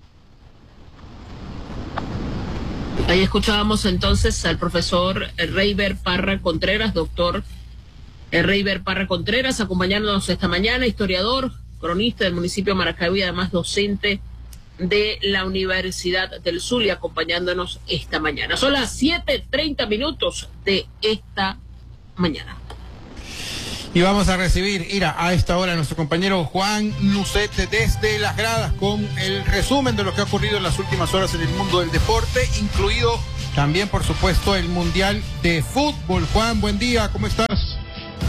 Ahí escuchábamos entonces al profesor Reiber Parra Contreras, doctor Reiber Parra Contreras, acompañándonos esta mañana, historiador, cronista del municipio de Maracaibo y además docente de la Universidad del Zulia acompañándonos esta mañana. Son las siete treinta minutos de esta mañana. Y vamos a recibir, Ira, a esta hora a nuestro compañero Juan Lucete desde las gradas con el resumen de lo que ha ocurrido en las últimas horas en el mundo del deporte, incluido también, por supuesto, el Mundial de Fútbol. Juan, buen día, ¿cómo estás?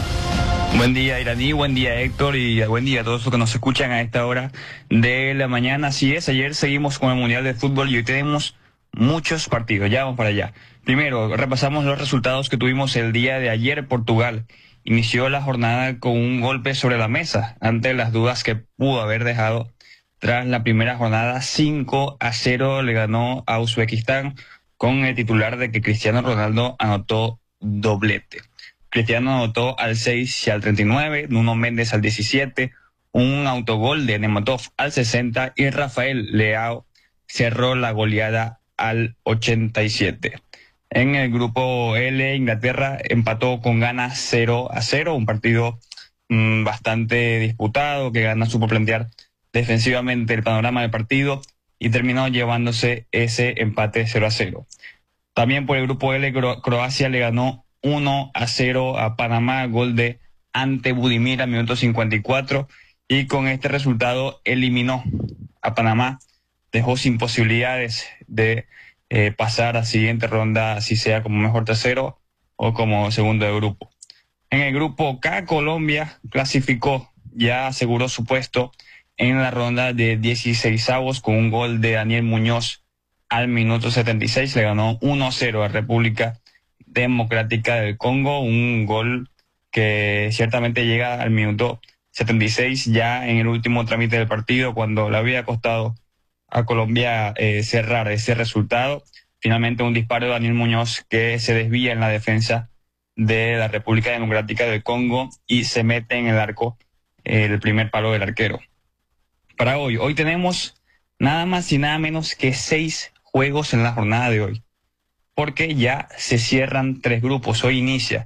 Buen día, Iraní, buen día, Héctor, y buen día a todos los que nos escuchan a esta hora de la mañana. Así es, ayer seguimos con el Mundial de Fútbol y hoy tenemos muchos partidos, ya vamos para allá. Primero, repasamos los resultados que tuvimos el día de ayer. Portugal inició la jornada con un golpe sobre la mesa ante las dudas que pudo haber dejado tras la primera jornada. Cinco a cero le ganó a Uzbekistán con el titular de que Cristiano Ronaldo anotó doblete. Cristiano anotó al seis y al treinta y nueve, Nuno Méndez al diecisiete, un autogol de Nematov al sesenta y Rafael Leao cerró la goleada al ochenta y siete. En el grupo L, Inglaterra empató con Ghana cero a cero, un partido mmm, bastante disputado, que Ghana supo plantear defensivamente el panorama del partido y terminó llevándose ese empate cero a cero. También por el grupo L, Cro- Croacia le ganó uno a cero a Panamá, gol de Ante Budimir al minuto cincuenta y cuatro, y con este resultado eliminó a Panamá, dejó sin posibilidades de eh, pasar a siguiente ronda, así sea como mejor tercero o como segundo de grupo. En el grupo K, Colombia clasificó, ya aseguró su puesto en la ronda de dieciseisavos con un gol de Daniel Muñoz al minuto setenta y seis, le ganó uno a cero a República Democrática del Congo, un gol que ciertamente llega al minuto setenta y seis, ya en el último trámite del partido, cuando le había costado a Colombia eh, cerrar ese resultado. Finalmente un disparo de Daniel Muñoz que se desvía en la defensa de la República Democrática del Congo y se mete en el arco eh, el primer palo del arquero. Para hoy, hoy tenemos nada más y nada menos que seis juegos en la jornada de hoy, porque ya se cierran tres grupos. Hoy inicia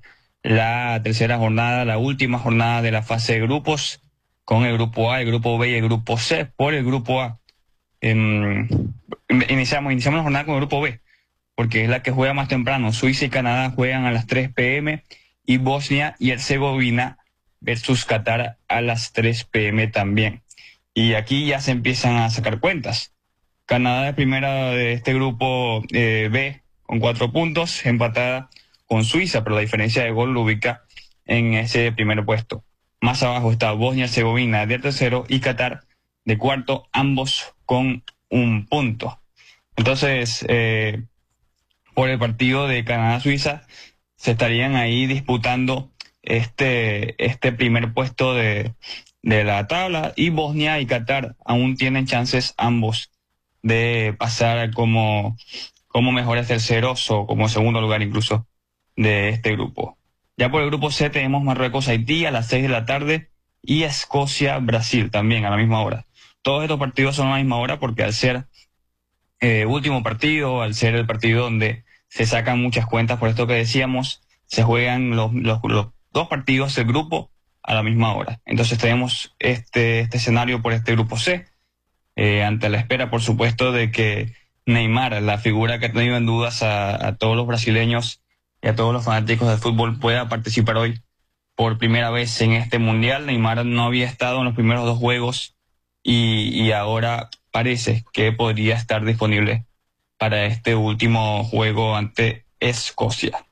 la tercera jornada, la última jornada de la fase de grupos, con el grupo A, el grupo B y el grupo C. Por el grupo A, eh, iniciamos, iniciamos la jornada con el grupo B, porque es la que juega más temprano. Suiza y Canadá juegan a las tres pe eme y Bosnia y Herzegovina versus Qatar a las tres pe eme también. Y aquí ya se empiezan a sacar cuentas. Canadá es primera de este grupo eh, B, con cuatro puntos, empatada con Suiza, pero la diferencia de gol lo ubica en ese primer puesto. Más abajo está Bosnia-Herzegovina de tercero y Qatar de cuarto, ambos con un punto. Entonces, eh, por el partido de Canadá-Suiza, se estarían ahí disputando este, este primer puesto de, de la tabla, y Bosnia y Qatar aún tienen chances ambos de pasar como... como mejores terceros o como segundo lugar incluso de este grupo. Ya por el grupo C tenemos Marruecos-Haití a las seis de la tarde y Escocia-Brasil también a la misma hora. Todos estos partidos son a la misma hora porque al ser eh, último partido, al ser el partido donde se sacan muchas cuentas, por esto que decíamos, se juegan los, los, los dos partidos del grupo a la misma hora. Entonces tenemos este, este escenario por este grupo C, eh, ante la espera, por supuesto, de que Neymar, la figura que ha tenido en dudas a, a todos los brasileños y a todos los fanáticos del fútbol, pueda participar hoy por primera vez en este mundial. Neymar no había estado en los primeros dos juegos y, y ahora parece que podría estar disponible para este último juego ante Escocia.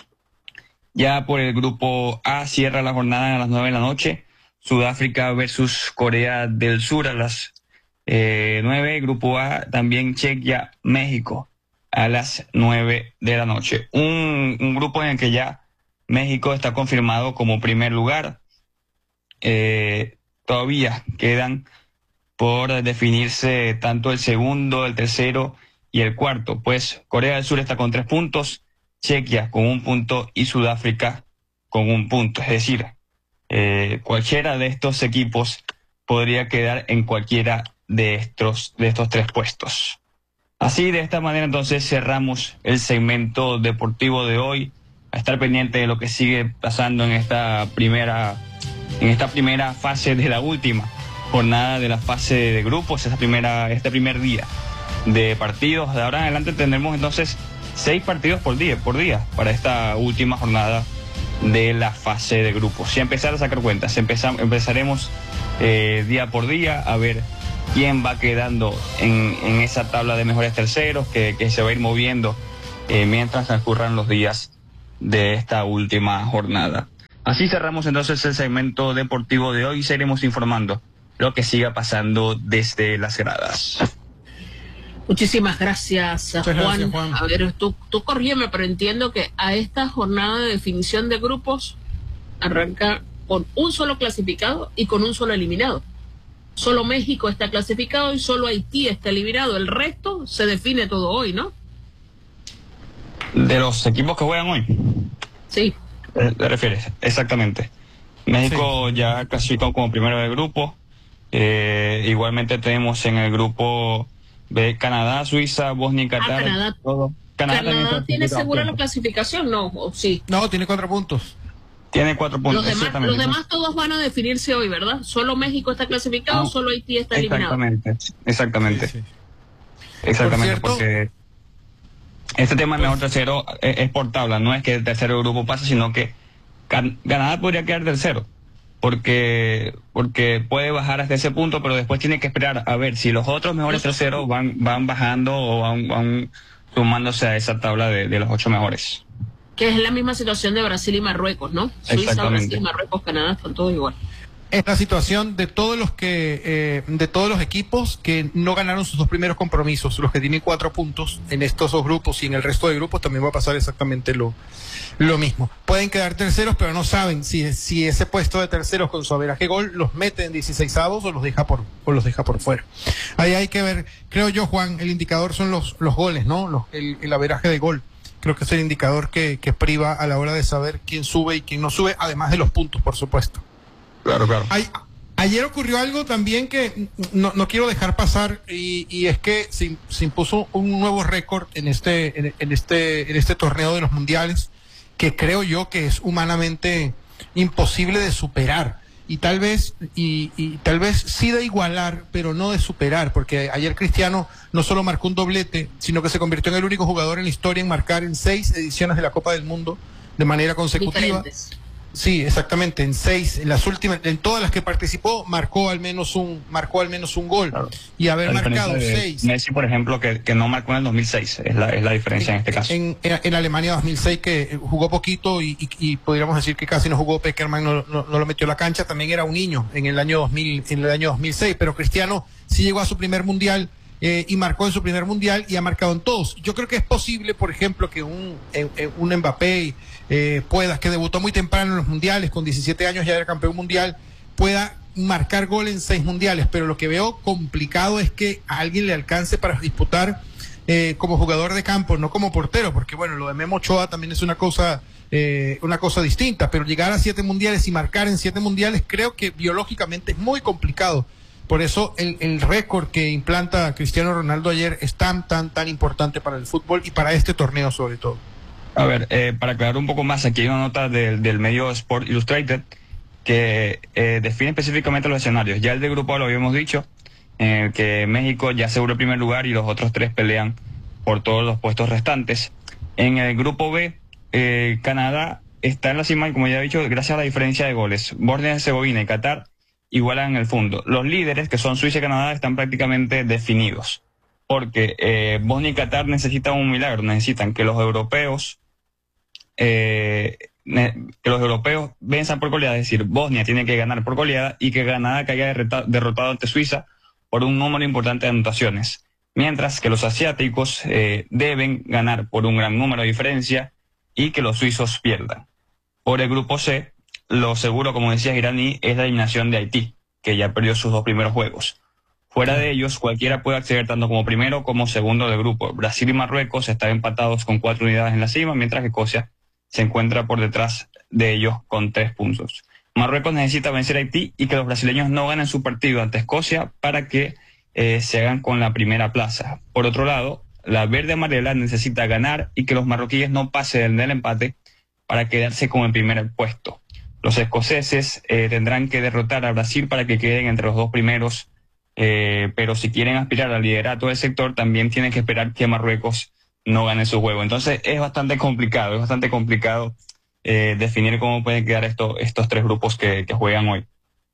Ya por el grupo A cierra la jornada a las nueve de la noche, Sudáfrica versus Corea del Sur a las Eh, nueve, grupo A, también Chequia, México, a las nueve de la noche. Un, un grupo en el que ya México está confirmado como primer lugar. Eh, todavía quedan por definirse tanto el segundo, el tercero y el cuarto. Pues Corea del Sur está con tres puntos, Chequia con un punto y Sudáfrica con un punto. Es decir, eh, cualquiera de estos equipos podría quedar en cualquiera de estos, de estos tres puestos. Así, de esta manera, entonces cerramos el segmento deportivo de hoy. A estar pendiente de lo que sigue pasando en esta primera, en esta primera fase de la última jornada de la fase de grupos, esta primera, este primer día de partidos. De ahora en adelante tendremos entonces seis partidos por día, por día para esta última jornada de la fase de grupos. Y empezar a sacar cuentas, empezam, empezaremos eh, día por día a ver quién va quedando en, en esa tabla de mejores terceros que, que se va a ir moviendo eh, mientras transcurran los días de esta última jornada. Así cerramos entonces el segmento deportivo de hoy y seguiremos informando lo que siga pasando desde las gradas. Muchísimas gracias, Juan. gracias, Juan. A ver, tú, tú corrígeme, pero entiendo que a esta jornada de definición de grupos arranca con un solo clasificado y con un solo eliminado. Solo México está clasificado y solo Haití está eliminado. El resto se define todo hoy, ¿no? De los equipos que juegan hoy. Sí. ¿Te refieres? Exactamente. México sí. Ya clasificó como primero de grupo. Eh, igualmente tenemos en el grupo de Canadá, Suiza, Bosnia y Qatar. Ah, Canadá. Todo. Canadá, Canadá tiene segura la clasificación, ¿no? ¿O sí? No, tiene cuatro puntos. Tiene cuatro puntos. Los demás, los demás todos van a definirse hoy, ¿verdad? Solo México está clasificado, no, solo Haití está eliminado. Exactamente, exactamente. Sí, sí. Exactamente, Por porque este tema de mejor tercero es, es por tabla, no es que el tercero grupo pase, sino que Can Canadá podría quedar tercero, porque porque puede bajar hasta ese punto, pero después tiene que esperar a ver si los otros mejores terceros van van bajando o van, van sumándose a esa tabla de, de los ocho mejores. Que es la misma situación de Brasil y Marruecos, ¿no? Suiza, Brasil, Marruecos, Canadá, están todos igual. Es la situación de todos los que eh, de todos los equipos que no ganaron sus dos primeros compromisos, los que tienen cuatro puntos en estos dos grupos y en el resto de grupos también va a pasar exactamente lo, lo mismo. Pueden quedar terceros, pero no saben si, si ese puesto de terceros con su averaje gol los mete en dieciseisavos o los deja por o los deja por fuera. Ahí hay que ver, creo yo, Juan, el indicador son los los goles, ¿no? Los, el, el averaje de gol. Creo que es el indicador que, que priva a la hora de saber quién sube y quién no sube, además de los puntos, por supuesto. Claro, claro. Ay, ayer ocurrió algo también que no, no quiero dejar pasar y, y es que se, se impuso un nuevo récord en este, en, en este, en este torneo de los mundiales que creo yo que es humanamente imposible de superar y tal vez y, y tal vez sí de igualar, pero no de superar, porque ayer Cristiano no solo marcó un doblete, sino que se convirtió en el único jugador en la historia en marcar en seis ediciones de la Copa del Mundo de manera consecutiva. Diferentes. Sí, exactamente, en seis, en las últimas, en todas las que participó, marcó al menos un, marcó al menos un gol. Claro. Y haber marcado seis. Messi, por ejemplo, que, que no marcó en el dos mil seis, es la, es la diferencia en, en este caso. En, en, en Alemania dos mil seis, que jugó poquito y, y, y podríamos decir que casi no jugó, Peckerman no, no, no lo metió a la cancha, también era un niño en el año dos mil, en el año dos mil seis, pero Cristiano sí llegó a su primer mundial. Eh, y marcó en su primer mundial y ha marcado en todos. Yo creo que es posible, por ejemplo, que un, eh, un Mbappé eh, pueda, que debutó muy temprano en los mundiales, con diecisiete años ya era campeón mundial, pueda marcar gol en seis mundiales, pero lo que veo complicado es que a alguien le alcance para disputar eh, como jugador de campo, no como portero, porque bueno, lo de Memo Ochoa también es una cosa, eh, una cosa distinta, pero llegar a siete mundiales y marcar en siete mundiales creo que biológicamente es muy complicado. Por eso el, el récord que implanta Cristiano Ronaldo ayer es tan, tan, tan importante para el fútbol y para este torneo sobre todo. A ver, eh, para aclarar un poco más, aquí hay una nota del, del medio Sport Illustrated que eh, define específicamente los escenarios. Ya el de grupo A lo habíamos dicho, en el que México ya aseguró el primer lugar y los otros tres pelean por todos los puestos restantes. En el grupo B, eh, Canadá está en la cima y, como ya he dicho, gracias a la diferencia de goles. Bosnia y Herzegovina y Qatar igualan en el fondo. Los líderes, que son Suiza y Canadá, están prácticamente definidos, porque eh, Bosnia y Qatar necesitan un milagro, necesitan que los europeos eh, ne que los europeos venzan por goleada, es decir, Bosnia tiene que ganar por goleada y que Canadá caiga derrotado ante Suiza por un número importante de anotaciones, mientras que los asiáticos eh, deben ganar por un gran número de diferencia y que los suizos pierdan. Por el grupo C, lo seguro, como decía Iraní, es la eliminación de Haití, que ya perdió sus dos primeros juegos. Fuera de ellos, cualquiera puede acceder tanto como primero como segundo del grupo. Brasil y Marruecos están empatados con cuatro unidades en la cima, mientras que Escocia se encuentra por detrás de ellos con tres puntos. Marruecos necesita vencer a Haití y que los brasileños no ganen su partido ante Escocia para que eh, se hagan con la primera plaza. Por otro lado, la verde amarela necesita ganar y que los marroquíes no pasen del empate para quedarse con el primer puesto. Los escoceses eh, tendrán que derrotar a Brasil para que queden entre los dos primeros, eh, pero si quieren aspirar al liderato del sector, también tienen que esperar que Marruecos no gane su juego. Entonces es bastante complicado, es bastante complicado eh, definir cómo pueden quedar esto, estos tres grupos que, que juegan hoy.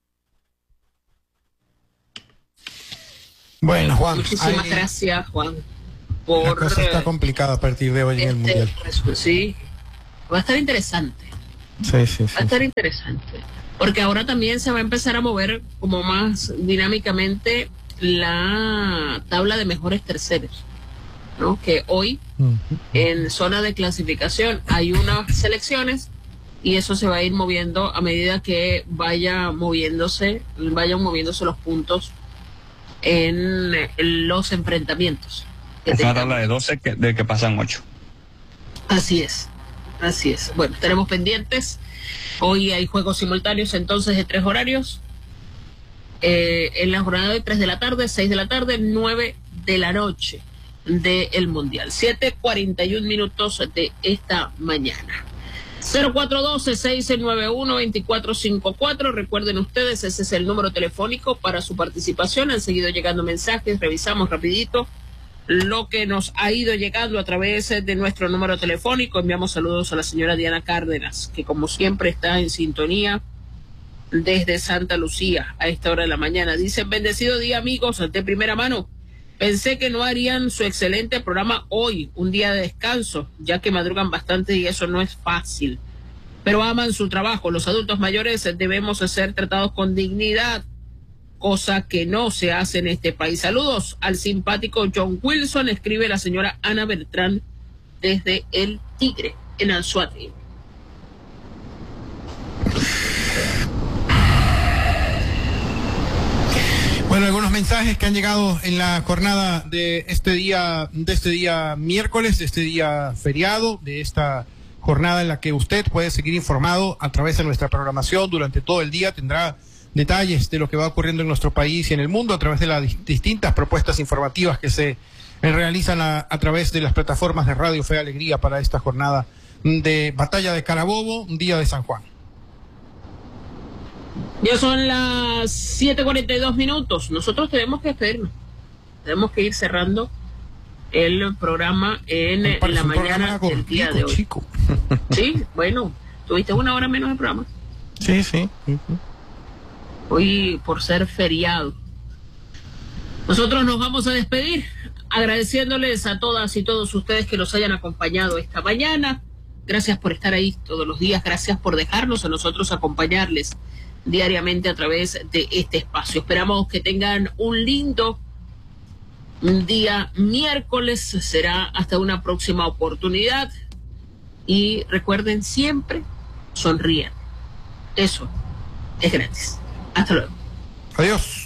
Bueno, Juan. Muchísimas hay... gracias, Juan. Por, La cosa está complicada a partir de hoy este, en el Mundial. Sí, va a estar interesante. Sí, sí, sí. Va a estar interesante. Porque ahora también se va a empezar a mover como más dinámicamente la tabla de mejores terceros, ¿no? Que hoy uh-huh. en zona de clasificación hay unas selecciones y eso se va a ir moviendo a medida que vaya moviéndose, vayan moviéndose los puntos en los enfrentamientos. Es una tabla de doce que, de que pasan ocho. Así es, así es. Bueno, tenemos pendientes. Hoy hay juegos simultáneos entonces de tres horarios. Eh, en la jornada de tres de la tarde, seis de la tarde, nueve de la noche del Mundial. siete cuarenta y un minutos de esta mañana. cero cuatro uno dos, seis nueve uno, dos cuatro cinco cuatro. Recuerden ustedes, ese es el número telefónico para su participación. Han seguido llegando mensajes, revisamos rapidito lo que nos ha ido llegando a través de nuestro número telefónico. Enviamos saludos a la señora Diana Cárdenas, que como siempre está en sintonía desde Santa Lucía a esta hora de la mañana. Dice: bendecido día, amigos, de primera mano. Pensé que no harían su excelente programa hoy, un día de descanso, ya que madrugan bastante y eso no es fácil. Pero aman su trabajo. Los adultos mayores debemos ser tratados con dignidad, cosa que no se hace en este país. Saludos al simpático John Wilson, escribe la señora Ana Beltrán desde El Tigre, en Anzoátegui. Bueno, algunos mensajes que han llegado en la jornada de este día, de este día miércoles, de este día feriado, de esta jornada en la que usted puede seguir informado a través de nuestra programación durante todo el día. Tendrá detalles de lo que va ocurriendo en nuestro país y en el mundo a través de las distintas propuestas informativas que se realizan a, a través de las plataformas de Radio Fe y Alegría para esta jornada de Batalla de Carabobo, día de San Juan. Ya son las siete cuarenta y dos minutos. Nosotros tenemos que despedirnos. Tenemos que ir cerrando el programa en, en la mañana del día de hoy. Chico. Sí, bueno, tuviste una hora menos de programa. Sí, sí. Hoy por ser feriado. Nosotros nos vamos a despedir agradeciéndoles a todas y todos ustedes que nos hayan acompañado esta mañana. Gracias por estar ahí todos los días. Gracias por dejarnos a nosotros acompañarles diariamente a través de este espacio. Esperamos que tengan un lindo día miércoles. Será hasta una próxima oportunidad. Y recuerden, siempre sonríen. Eso es gratis. Hasta luego. Adiós.